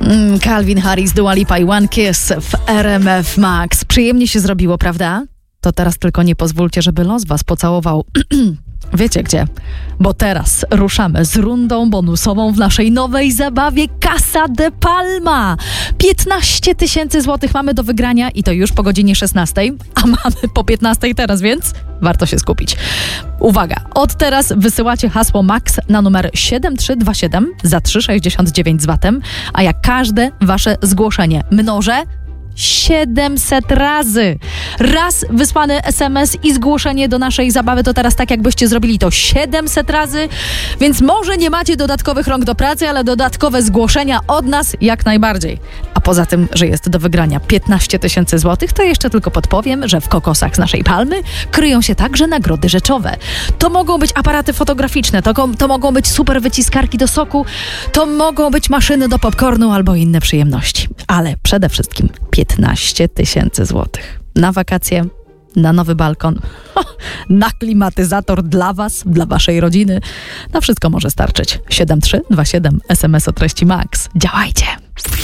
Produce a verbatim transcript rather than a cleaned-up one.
Calvin Harris, Dua Lipa i One Kiss w R M F Max. Przyjemnie się zrobiło, prawda? To teraz tylko nie pozwólcie, żeby los was pocałował. Wiecie gdzie? Bo teraz ruszamy z rundą bonusową w naszej nowej zabawie Casa de Palma. piętnaście tysięcy złotych mamy do wygrania i to już po godzinie szesnastej, a mamy po piętnastej teraz, więc warto się skupić. Uwaga, od teraz wysyłacie hasło MAX na numer siedem trzy dwa siedem za trzy sześćdziesiąt dziewięć z vatem, a jak każde wasze zgłoszenie mnożę siedemset razy. Raz wysłany es em es i zgłoszenie do naszej zabawy to teraz tak, jakbyście zrobili to siedemset razy, więc może nie macie dodatkowych rąk do pracy, ale dodatkowe zgłoszenia od nas jak najbardziej. A poza tym, że jest do wygrania piętnaście tysięcy złotych, to jeszcze tylko podpowiem, że w kokosach z naszej Palmy kryją się także nagrody rzeczowe. To mogą być aparaty fotograficzne, to, to mogą być super wyciskarki do soku, to mogą być maszyny do popcornu albo inne przyjemności. Ale przede wszystkim piętnaście tysięcy złotych na wakacje, na nowy balkon, na klimatyzator dla was, dla waszej rodziny. Na wszystko może starczyć. siedem trzy dwa siedem es em es o treści MAX. Działajcie!